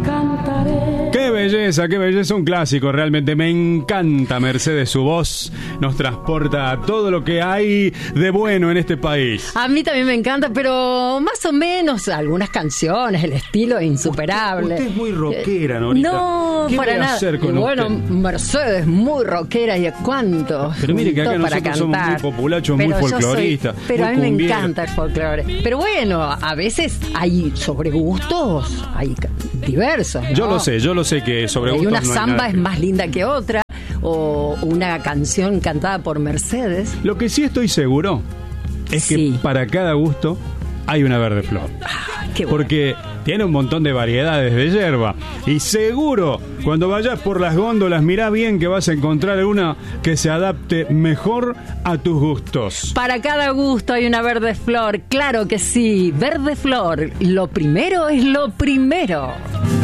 Qué belleza, un clásico, realmente me encanta Mercedes, su voz nos transporta a todo lo que hay de bueno en este país. A mí también me encanta, pero más o menos algunas canciones, el estilo es insuperable. Usted es muy rockera, Norita. No, ¿Qué para voy a nada. hacer con bueno, usted? Mercedes, muy rockera, ¿y cuánto? Pero mire que acá nosotros somos muy populachos, muy folcloristas. Pero muy a mí me cumbiera. encanta el folclore. Pero bueno, a veces hay sobre gustos, hay diversos, ¿no? Yo lo sé que sobre Hay gustos una no hay samba nada es que- más linda que otra, o una canción cantada por Mercedes. Lo que sí estoy seguro es que Sí. para cada gusto hay una verde flor. Qué bueno. Porque tiene un montón de variedades de yerba. Y seguro, cuando vayas por las góndolas, mirá bien que vas a encontrar una que se adapte mejor a tus gustos. Para cada gusto hay una verde flor, claro que sí. Verde flor, lo primero es lo primero.